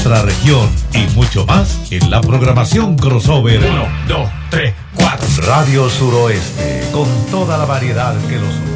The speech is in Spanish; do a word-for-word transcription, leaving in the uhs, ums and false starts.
nuestra región y mucho más en la programación crossover. Uno, dos, tres, cuatro. Radio Suroeste, con toda la variedad que los